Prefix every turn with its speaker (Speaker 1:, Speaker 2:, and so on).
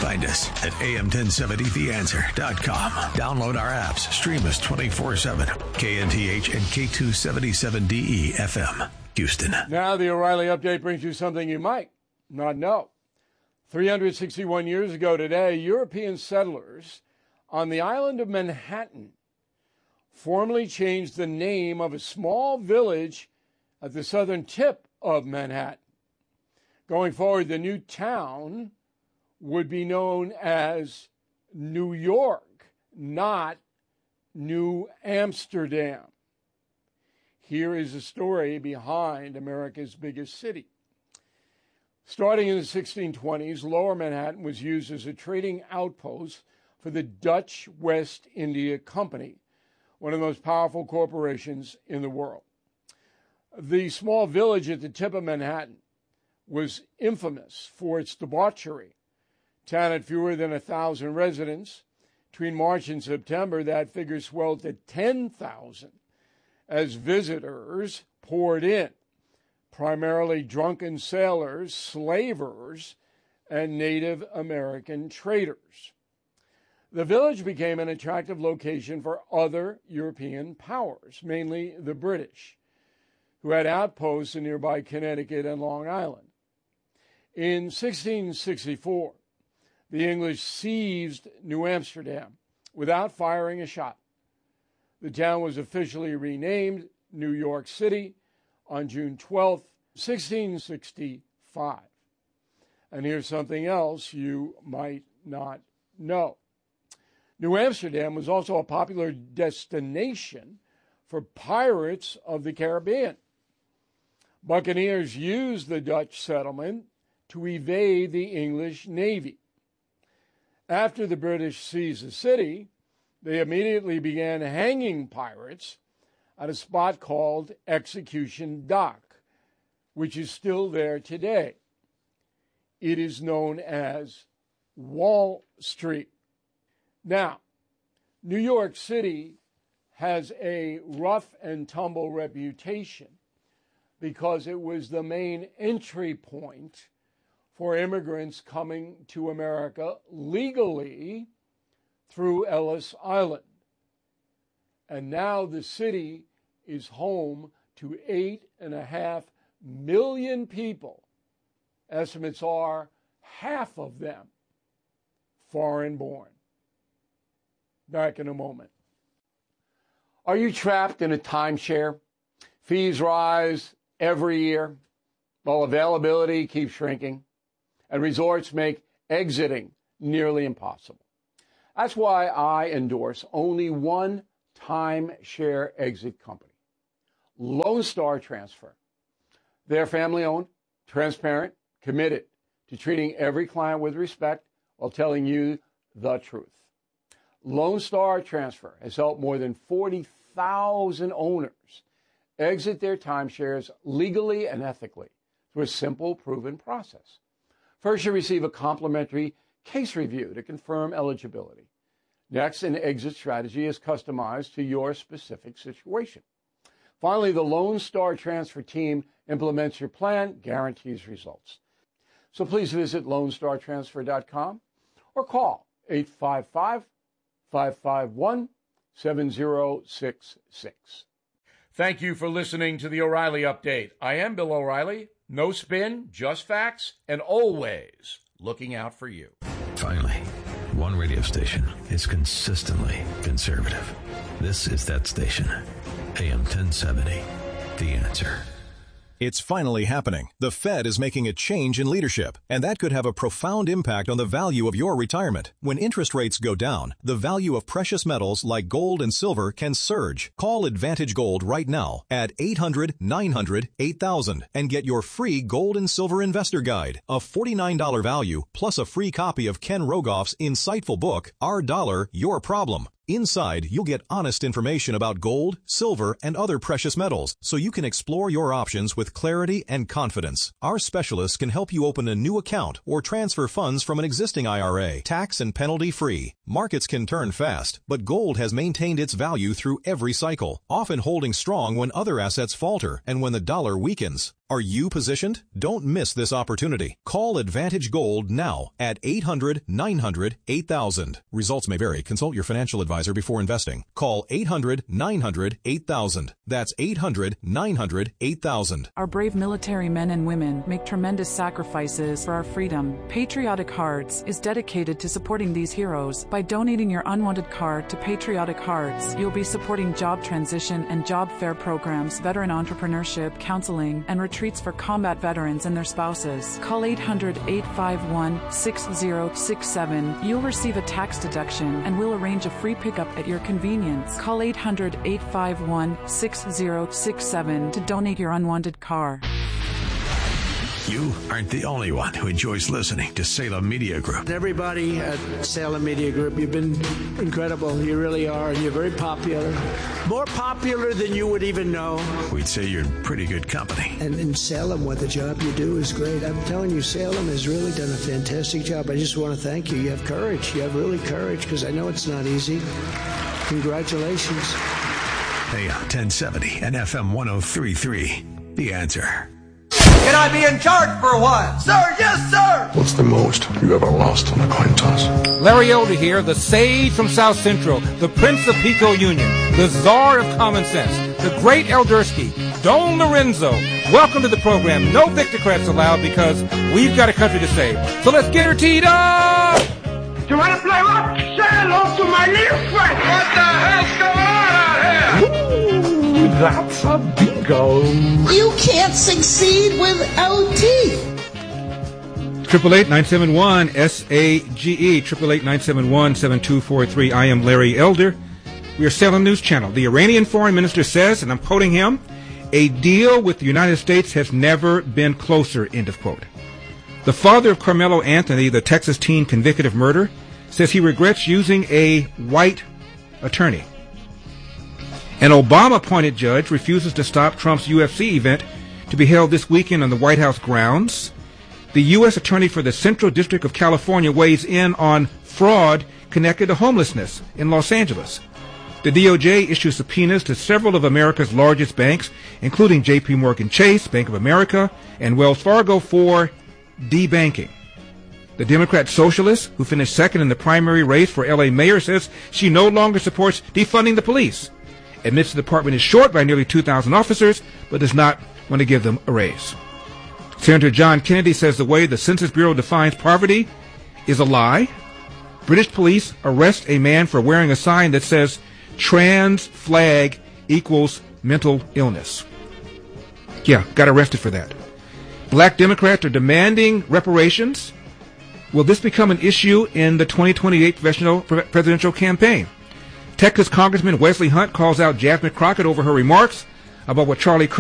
Speaker 1: Find us at am1070theanswer.com. Download our apps. Stream us 24/7. KNTH and K277DE FM, Houston.
Speaker 2: Now the O'Reilly Update brings you something you might not know. 361 years ago today, European settlers on the island of Manhattan formally changed the name of a small village at the southern tip of Manhattan. Going forward, the new town would be known as New York, not New Amsterdam. Here is the story behind America's biggest city. Starting in the 1620s, Lower Manhattan was used as a trading outpost for the Dutch West India Company, one of the most powerful corporations in the world. The small village at the tip of Manhattan was infamous for its debauchery. The town had fewer than 1,000 residents. Between March and September, that figure swelled to 10,000 as visitors poured in, primarily drunken sailors, slavers, and Native American traders. The village became an attractive location for other European powers, mainly the British, who had outposts in nearby Connecticut and Long Island. In 1664, the English seized New Amsterdam without firing a shot. The town was officially renamed New York City on June 12, 1665. And here's something else you might not know. New Amsterdam was also a popular destination for pirates of the Caribbean. Buccaneers used the Dutch settlement to evade the English Navy. After the British seized the city, they immediately began hanging pirates at a spot called Execution Dock, which is still there today. It is known as Wall Street. Now, New York City has a rough and tumble reputation because it was the main entry point for immigrants coming to America legally through Ellis Island. And now the city is home to 8.5 million people. Estimates are half of them foreign-born. Back in a moment. Are you trapped in a timeshare? Fees rise every year, while availability keeps shrinking, and resorts make exiting nearly impossible. That's why I endorse only one timeshare exit company, Lone Star Transfer. They're family-owned, transparent, committed to treating every client with respect while telling you the truth. Lone Star Transfer has helped more than 40,000 owners exit their timeshares legally and ethically through a simple, proven process. First, you receive a complimentary case review to confirm eligibility. Next, an exit strategy is customized to your specific situation. Finally, the Lone Star Transfer team implements your plan, guarantees results. So please visit LoneStarTransfer.com or call 855-551-7066. Thank you for listening to the O'Reilly Update. I am Bill O'Reilly. No spin, just facts, and always looking out for you.
Speaker 1: Finally, one radio station is consistently conservative. This is that station. AM 1070, The Answer.
Speaker 3: It's finally happening. The Fed is making a change in leadership, and that could have a profound impact on the value of your retirement. When interest rates go down, the value of precious metals like gold and silver can surge. Call Advantage Gold right now at 800-900-8000 and get your free Gold and Silver Investor Guide, a $49 value, plus a free copy of Ken Rogoff's insightful book, Our Dollar, Your Problem. Inside, you'll get honest information about gold, silver, and other precious metals, so you can explore your options with clarity and confidence. Our specialists can help you open a new account or transfer funds from an existing IRA, tax and penalty-free. Markets can turn fast, but gold has maintained its value through every cycle, often holding strong when other assets falter and when the dollar weakens. Are you positioned? Don't miss this opportunity. Call Advantage Gold now at 800-900-8000. Results may vary. Consult your financial advisor before investing. Call 800-900-8000. That's 800-900-8000.
Speaker 4: Our brave military men and women make tremendous sacrifices for our freedom. Patriotic Hearts is dedicated to supporting these heroes. By donating your unwanted card to Patriotic Hearts, you'll be supporting job transition and job fair programs, veteran entrepreneurship, counseling, and retreats for combat veterans and their spouses. Call 800-851-6067. You'll receive a tax deduction and we'll arrange a free pickup at your convenience. Call 800-851-6067 to donate your unwanted car.
Speaker 1: You aren't the only one who enjoys listening to Salem Media Group.
Speaker 5: Everybody at Salem Media Group, you've been incredible. You really are, and you're very popular. More popular than you would even know.
Speaker 1: We'd say you're in pretty good company.
Speaker 5: And in Salem, what the job you do is great. I'm telling you, Salem has really done a fantastic job. I just want to thank you. You have courage. You have really courage, because I know it's not easy. Congratulations.
Speaker 1: AM 1070 and FM 103.3. The Answer.
Speaker 6: Can I be in charge for a while? Sir, yes, sir!
Speaker 7: What's the most you ever lost on a coin toss?
Speaker 8: Larry Elder here, the sage from South Central, the Prince of Pico Union, the czar of common sense, the great Eldersky, Don Lorenzo. Welcome to the program. No Victocrats allowed because we've got a country to save. So let's get her teed up!
Speaker 9: You want to play what? Say hello to my little friend!
Speaker 6: What the hell's going on out here?
Speaker 9: Ooh, that's a bingo.
Speaker 10: You can't succeed without teeth.
Speaker 8: 888-971-SAGE, 888-971-7243. I am Larry Elder. We are Salem News Channel. The Iranian foreign minister says, and I'm quoting him, a deal with the United States has never been closer, end of quote. The father of Carmelo Anthony, the Texas teen convicted of murder, says he regrets using a white attorney. An Obama-appointed judge refuses to stop Trump's UFC event to be held this weekend on the White House grounds. The U.S. Attorney for the Central District of California weighs in on fraud connected to homelessness in Los Angeles. The DOJ issues subpoenas to several of America's largest banks, including J.P. Morgan Chase, Bank of America, and Wells Fargo for debanking. The Democrat socialist, who finished second in the primary race for L.A. mayor, says she no longer supports defunding the police, admits the department is short by nearly 2,000 officers, but does not want to give them a raise. Senator John Kennedy says the way the Census Bureau defines poverty is a lie. British police arrest a man for wearing a sign that says trans flag equals mental illness. Yeah, got arrested for that. Black Democrats are demanding reparations. Will this become an issue in the 2028 presidential campaign? Texas Congressman Wesley Hunt calls out Jasmine Crockett over her remarks about what Charlie Kirk